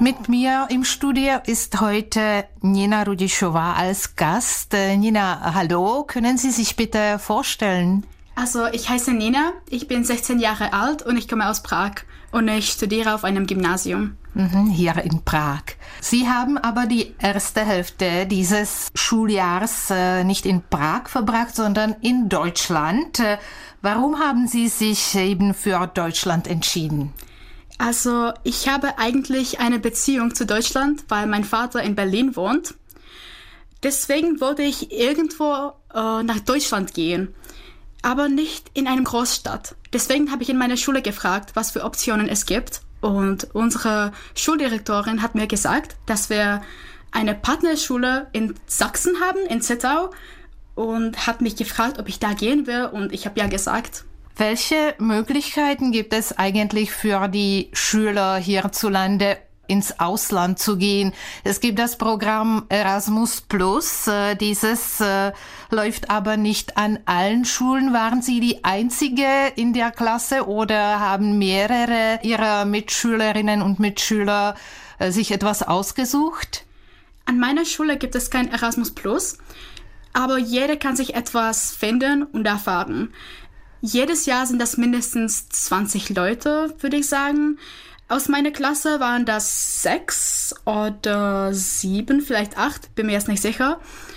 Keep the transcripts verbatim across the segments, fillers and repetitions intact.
Mit mir im Studio ist heute Nina Rudišová als Gast. Nina, hallo, können Sie sich bitte vorstellen? Also ich heiße Nina, ich bin sechzehn Jahre alt und ich komme aus Prag und ich studiere auf einem Gymnasium. Mhm, hier in Prag. Sie haben aber die erste Hälfte dieses Schuljahres äh, nicht in Prag verbracht, sondern in Deutschland. Äh, warum haben Sie sich eben für Deutschland entschieden? Also ich habe eigentlich eine Beziehung zu Deutschland, weil mein Vater in Berlin wohnt. Deswegen wollte ich irgendwo äh, nach Deutschland gehen, aber nicht in eine Großstadt. Deswegen habe ich in meiner Schule gefragt, was für Optionen es gibt. Und unsere Schuldirektorin hat mir gesagt, dass wir eine Partnerschule in Sachsen haben, in Zittau, und hat mich gefragt, ob ich da gehen will, und ich habe ja gesagt. Welche Möglichkeiten gibt es eigentlich für die Schüler hierzulande, ins Ausland zu gehen? Es gibt das Programm Erasmus Plus. Dieses äh, läuft aber nicht an allen Schulen. Waren Sie die Einzige in der Klasse oder haben mehrere Ihrer Mitschülerinnen und Mitschüler äh, sich etwas ausgesucht? An meiner Schule gibt es kein Erasmus Plus, aber jeder kann sich etwas finden und erfahren. Jedes Jahr sind das mindestens zwanzig Leute, würde ich sagen. Aus meiner Klasse waren das sechs oder sieben, vielleicht acht, bin mir jetzt nicht sicher.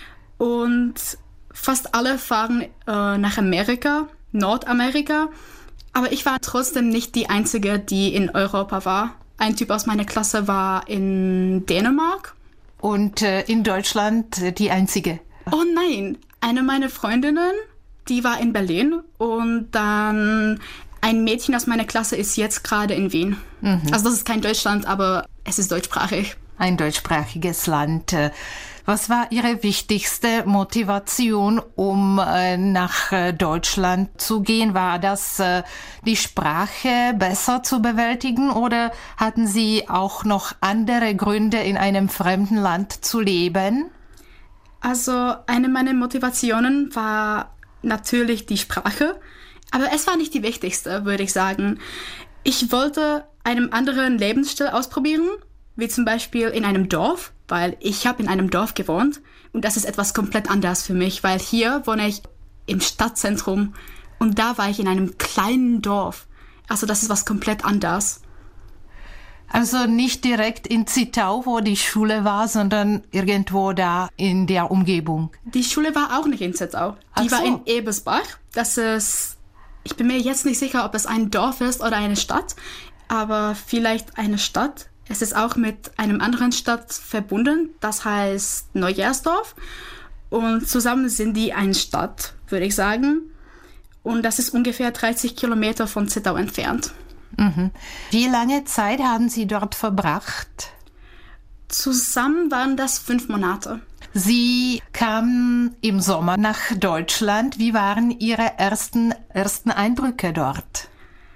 Und fast alle fahren äh, nach Amerika, Nordamerika. Aber ich war trotzdem nicht die Einzige, die in Europa war. Ein Typ aus meiner Klasse war in Dänemark. Und äh, in Deutschland äh, die Einzige? Oh nein, eine meiner Freundinnen, die war in Berlin, und dann ein Mädchen aus meiner Klasse ist jetzt gerade in Wien. Mhm. Also das ist kein Deutschland, aber es ist deutschsprachig. Ein deutschsprachiges Land. Was war Ihre wichtigste Motivation, um äh, nach äh, Deutschland zu gehen? War das äh, die Sprache besser zu bewältigen, oder hatten Sie auch noch andere Gründe, in einem fremden Land zu leben? Also eine meiner Motivationen war natürlich die Sprache, aber es war nicht die wichtigste, würde ich sagen. Ich wollte einen anderen Lebensstil ausprobieren, wie zum Beispiel in einem Dorf, weil ich habe in einem Dorf gewohnt, und das ist etwas komplett anderes für mich, weil hier wohne ich im Stadtzentrum und da war ich in einem kleinen Dorf. Also das ist was komplett anderes. Also nicht direkt in Zittau, wo die Schule war, sondern irgendwo da in der Umgebung. Die Schule war auch nicht in Zittau. Die Ach war so. in Ebersbach. Das ist, ich bin mir jetzt nicht sicher, ob es ein Dorf ist oder eine Stadt, aber vielleicht eine Stadt. Es ist auch mit einem anderen Stadt verbunden, das heißt Neugersdorf. Und zusammen sind die eine Stadt, würde ich sagen. Und das ist ungefähr dreißig Kilometer von Zittau entfernt. Mhm. Wie lange Zeit haben Sie dort verbracht? Zusammen waren das fünf Monate. Sie kamen im Sommer nach Deutschland. Wie waren Ihre ersten, ersten Eindrücke dort?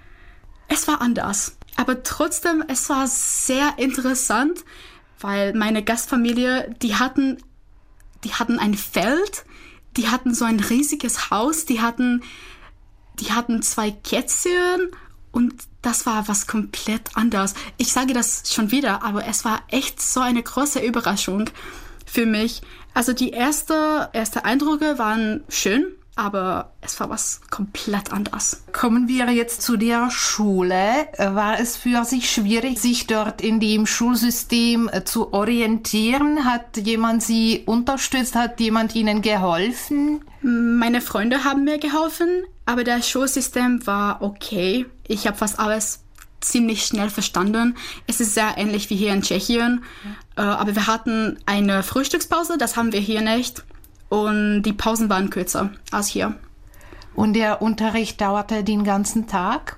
Es war anders, aber trotzdem, es war sehr interessant, weil meine Gastfamilie, die hatten, die hatten ein Feld, die hatten so ein riesiges Haus, die hatten, die hatten zwei Kätzchen. Und das war was komplett anderes. Ich sage das schon wieder, aber es war echt so eine große Überraschung für mich. Also die erste, erste Eindrücke waren schön, aber es war was komplett anderes. Kommen wir jetzt zu der Schule. War es für Sie schwierig, sich dort in dem Schulsystem zu orientieren? Hat jemand Sie unterstützt? Hat jemand Ihnen geholfen? Meine Freunde haben mir geholfen, aber das Schulsystem war okay. Ich habe fast alles ziemlich schnell verstanden. Es ist sehr ähnlich wie hier in Tschechien, ja. Aber wir hatten eine Frühstückspause, das haben wir hier nicht. Und die Pausen waren kürzer als hier. Und der Unterricht dauerte den ganzen Tag?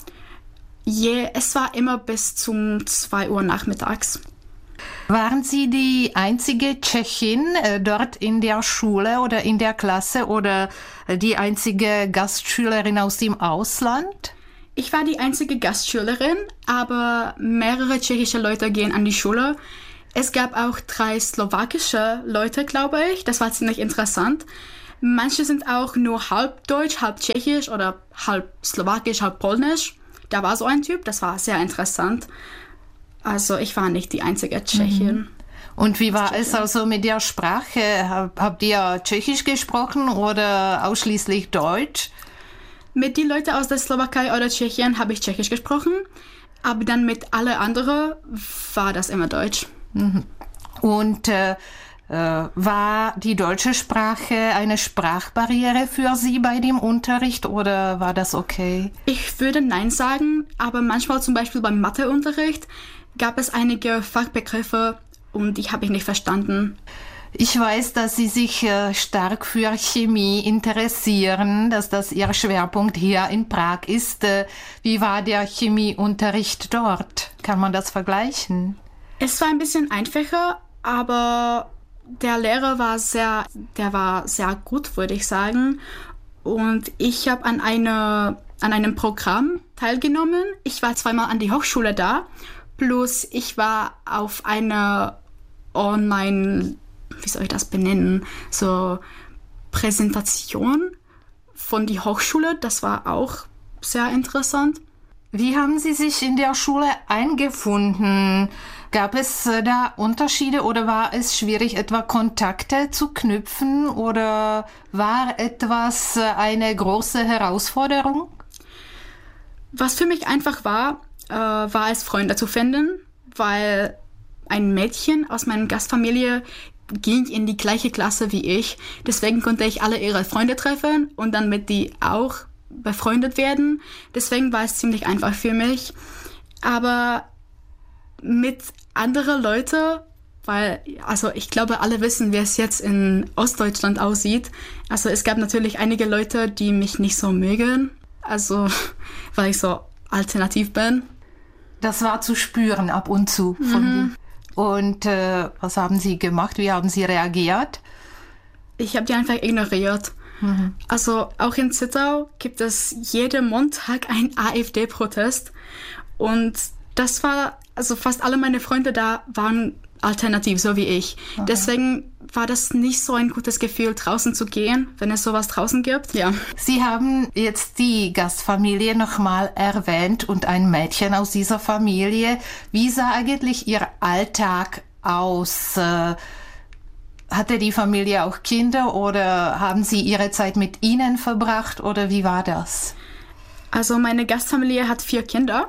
Je, es war immer bis zum zwei Uhr nachmittags. Waren Sie die einzige Tschechin äh, dort in der Schule oder in der Klasse oder äh, die einzige Gastschülerin aus dem Ausland? Ich war die einzige Gastschülerin, aber mehrere tschechische Leute gehen an die Schule. Es gab auch drei slowakische Leute, glaube ich. Das war ziemlich interessant. Manche sind auch nur halb Deutsch, halb Tschechisch oder halb Slowakisch, halb Polnisch. Da war so ein Typ, das war sehr interessant. Also ich war nicht die einzige Tschechin. Mhm. Und wie war es also mit der Sprache? Habt ihr Tschechisch gesprochen oder ausschließlich Deutsch? Mit den Leuten aus der Slowakei oder Tschechien habe ich Tschechisch gesprochen, aber dann mit alle anderen war das immer Deutsch. Mhm. Und äh, äh, war die deutsche Sprache eine Sprachbarriere für Sie bei dem Unterricht oder war das okay? Ich würde Nein sagen, aber manchmal zum Beispiel beim Matheunterricht gab es einige Fachbegriffe und die habe ich nicht verstanden. Ich weiß, dass Sie sich äh, stark für Chemie interessieren, dass das Ihr Schwerpunkt hier in Prag ist. Äh, wie war der Chemieunterricht dort? Kann man das vergleichen? Es war ein bisschen einfacher, aber der Lehrer war sehr, der war sehr gut, würde ich sagen. Und ich habe an eine, an einem Programm teilgenommen. Ich war zweimal an die Hochschule da, plus ich war auf einer Online, wie soll ich das benennen, so Präsentation von der Hochschule. Das war auch sehr interessant. Wie haben Sie sich in der Schule eingefunden? Gab es da Unterschiede oder war es schwierig, etwa Kontakte zu knüpfen oder war etwas eine große Herausforderung? Was für mich einfach war, äh, war es, Freunde zu finden, weil ein Mädchen aus meiner Gastfamilie ging in die gleiche Klasse wie ich. Deswegen konnte ich alle ihre Freunde treffen und dann mit die auch befreundet werden. Deswegen war es ziemlich einfach für mich. Aber mit anderen Leuten, weil, also ich glaube, alle wissen, wie es jetzt in Ostdeutschland aussieht. Also es gab natürlich einige Leute, die mich nicht so mögen. Also, weil ich so alternativ bin. Das war zu spüren ab und zu. Von Mhm. Und äh, was haben Sie gemacht? Wie haben Sie reagiert? Ich habe die einfach ignoriert. Mhm. Also auch in Zittau gibt es jeden Montag einen AfD-Protest. Und das war, also fast alle meine Freunde da waren alternativ, so wie ich. Okay. Deswegen war das nicht so ein gutes Gefühl, draußen zu gehen, wenn es sowas draußen gibt. Ja. Sie haben jetzt die Gastfamilie nochmal erwähnt und ein Mädchen aus dieser Familie. Wie sah eigentlich Ihr Alltag aus? Hatte die Familie auch Kinder oder haben Sie Ihre Zeit mit ihnen verbracht oder wie war das? Also meine Gastfamilie hat vier Kinder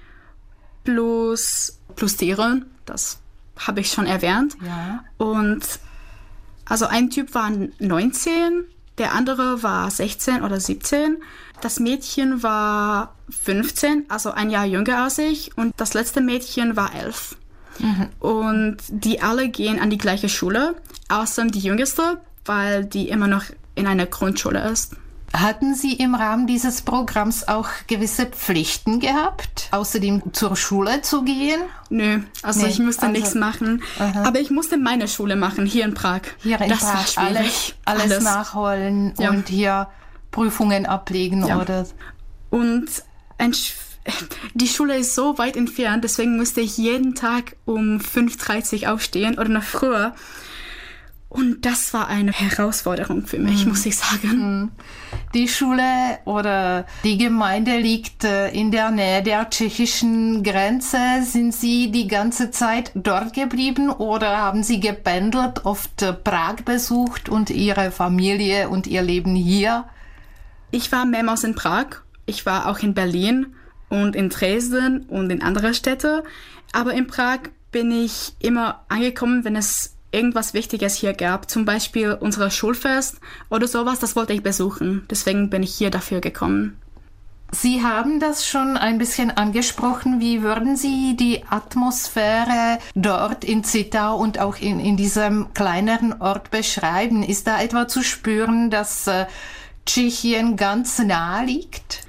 plus, plus Tiere, das habe ich schon erwähnt. Ja. Und also ein Typ war neunzehn, der andere war sechzehn oder siebzehn. Das Mädchen war fünfzehn, also ein Jahr jünger als ich. Und das letzte Mädchen war elf. Mhm. Und die alle gehen an die gleiche Schule, außer die jüngste, weil die immer noch in einer Grundschule ist. Hatten Sie im Rahmen dieses Programms auch gewisse Pflichten gehabt, außerdem zur Schule zu gehen? Nö, also nee, ich musste also, nichts machen. Aha. Aber ich musste meine Schule machen, hier in Prag. Hier in das Prag war schwierig. Alles, alles, alles nachholen ja. Und hier Prüfungen ablegen. Ja. Oder? Und ein die Schule ist so weit entfernt, deswegen musste ich jeden Tag um fünf Uhr dreißig aufstehen oder noch früher. Und das war eine Herausforderung für mich, mhm. muss ich sagen. Die Schule oder die Gemeinde liegt in der Nähe der tschechischen Grenze. Sind Sie die ganze Zeit dort geblieben oder haben Sie gependelt, oft Prag besucht und Ihre Familie und Ihr Leben hier? Ich war mehrmals in Prag. Ich war auch in Berlin und in Dresden und in anderen Städten. Aber in Prag bin ich immer angekommen, wenn es irgendwas Wichtiges hier gab, zum Beispiel unser Schulfest oder sowas, das wollte ich besuchen. Deswegen bin ich hier dafür gekommen. Sie haben das schon ein bisschen angesprochen. Wie würden Sie die Atmosphäre dort in Zittau und auch in, in diesem kleineren Ort beschreiben? Ist da etwa zu spüren, dass äh, Tschechien ganz nah liegt?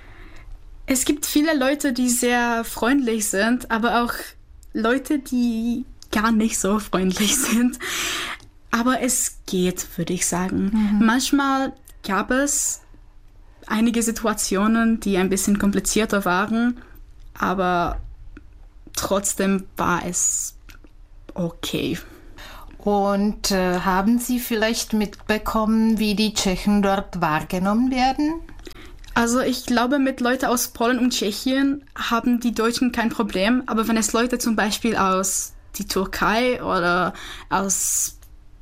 Es gibt viele Leute, die sehr freundlich sind, aber auch Leute, die gar nicht so freundlich sind. Aber es geht, würde ich sagen. Mhm. Manchmal gab es einige Situationen, die ein bisschen komplizierter waren, aber trotzdem war es okay. Und äh, haben Sie vielleicht mitbekommen, wie die Tschechen dort wahrgenommen werden? Also ich glaube, mit Leuten aus Polen und Tschechien haben die Deutschen kein Problem. Aber wenn es Leute zum Beispiel aus die Türkei oder aus,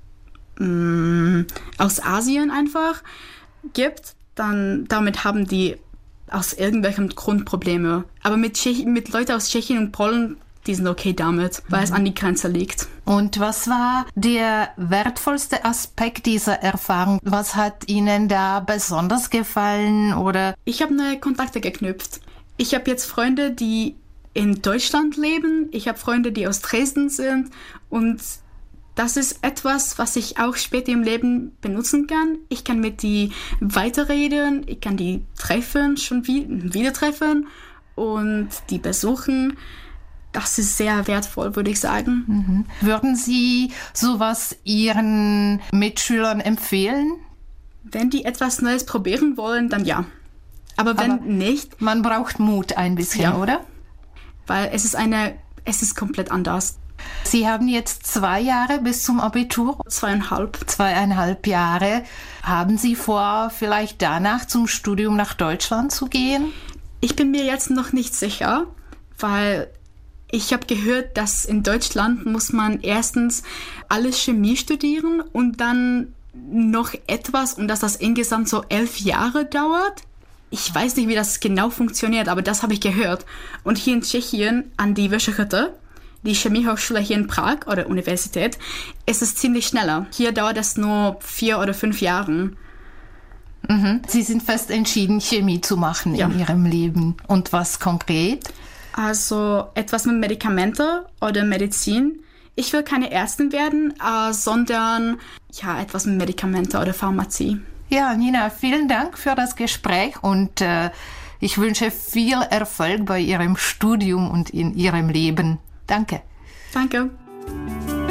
mh, aus Asien einfach gibt, dann damit haben die aus irgendwelchem Grund Probleme. Aber mit, Tschech- mit Leuten aus Tschechien und Polen, die sind okay damit, weil mhm. es an die Grenze liegt. Und was war der wertvollste Aspekt dieser Erfahrung? Was hat Ihnen da besonders gefallen? Oder? Ich habe neue Kontakte geknüpft. Ich habe jetzt Freunde, die in Deutschland leben. Ich habe Freunde, die aus Dresden sind. Und das ist etwas, was ich auch später im Leben benutzen kann. Ich kann mit die weiterreden, ich kann die treffen, schon wie, wieder treffen und die besuchen. Das ist sehr wertvoll, würde ich sagen. Mhm. Würden Sie sowas Ihren Mitschülern empfehlen? Wenn die etwas Neues probieren wollen, dann ja. Aber wenn Aber nicht... Man braucht Mut ein bisschen, ja. Oder? Weil es ist eine, es ist komplett anders. Sie haben jetzt zwei Jahre bis zum Abitur? Zweieinhalb. Zweieinhalb Jahre. Haben Sie vor, vielleicht danach zum Studium nach Deutschland zu gehen? Ich bin mir jetzt noch nicht sicher, weil ich habe gehört, dass in Deutschland muss man erstens alles Chemie studieren und dann noch etwas und dass das insgesamt so elf Jahre dauert. Ich weiß nicht, wie das genau funktioniert, aber das habe ich gehört. Und hier in Tschechien an die Vysoké, die Chemiehochschule hier in Prag oder Universität, ist es ziemlich schneller. Hier dauert es nur vier oder fünf Jahre. Mhm. Sie sind fest entschieden, Chemie zu machen ja. in Ihrem Leben. Und was konkret? Also etwas mit Medikamente oder Medizin. Ich will keine Ärztin werden, äh, sondern ja, etwas mit Medikamente oder Pharmazie. Ja, Nina, vielen Dank für das Gespräch und äh, ich wünsche viel Erfolg bei Ihrem Studium und in Ihrem Leben. Danke. Danke.